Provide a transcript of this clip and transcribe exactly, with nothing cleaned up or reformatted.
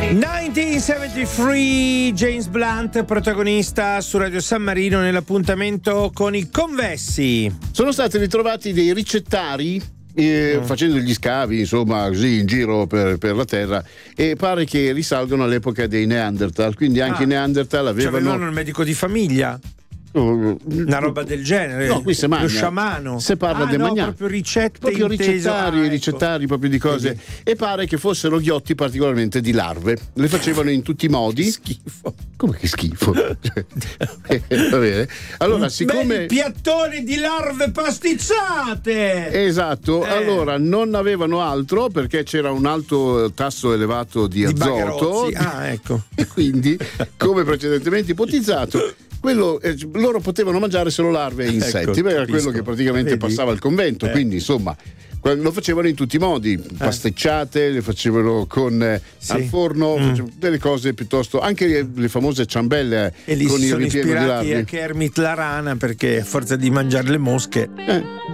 millenovecentosettantatré, James Blunt protagonista su Radio San Marino nell'appuntamento con i convessi. Sono stati ritrovati dei ricettari eh, mm. facendo gli scavi, insomma, così in giro per, per la terra, e pare che risalgono all'epoca dei Neanderthal, quindi anche ah, i Neanderthal avevano... Cioè avevano il medico di famiglia? Una roba del genere, no, qui si mangia. Lo sciamano. Se parla ah, di no, mangiare proprio ricette, proprio ricettari, ah, ecco. ricettari proprio di cose. Sì. E pare che fossero ghiotti particolarmente di larve. Le facevano in tutti i modi. Schifo. Come che schifo? Va bene. Allora, siccome Beh, piattoni di larve pastizzate. Esatto. Eh. Allora, non avevano altro perché c'era un alto tasso elevato di, di azoto. Ah, ecco. E quindi, come precedentemente ipotizzato, quello, eh, loro potevano mangiare solo larve e insetti, ecco, era quello che praticamente Vedi? passava al convento, eh. quindi insomma lo facevano in tutti i modi, eh. pasticciate, le facevano con eh, sì. al forno, mm. delle cose piuttosto, anche le, le famose ciambelle e lì con si il sono ripieno di larve. A Kermit la rana, perché a forza di mangiare le mosche eh.